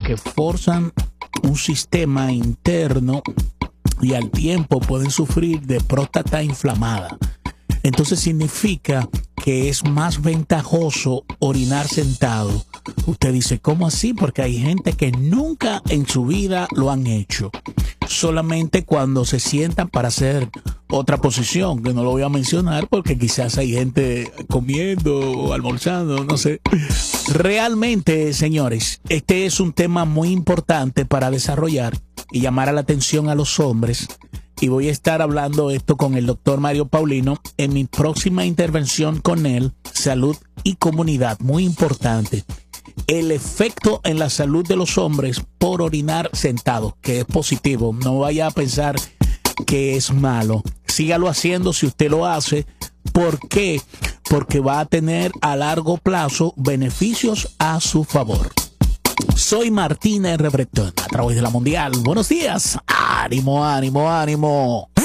que forzan un sistema interno y al tiempo pueden sufrir de próstata inflamada. Entonces significa que es más ventajoso orinar sentado. Usted dice, ¿cómo así? Porque hay gente que nunca en su vida lo han hecho. Solamente cuando se sientan para hacer otra posición, que no lo voy a mencionar porque quizás hay gente comiendo o almorzando, no sé. Realmente, señores, este es un tema muy importante para desarrollar y llamar a la atención a los hombres. Y voy a estar hablando esto con el doctor Mario Paulino en mi próxima intervención con él, Salud y Comunidad. Muy importante. El efecto en la salud de los hombres por orinar sentado, que es positivo. No vaya a pensar que es malo. Sígalo haciendo si usted lo hace. ¿Por qué? Porque va a tener a largo plazo beneficios a su favor. Soy Martín R. Bretón, a través de la Mundial. Buenos días. Ánimo, ánimo, ánimo.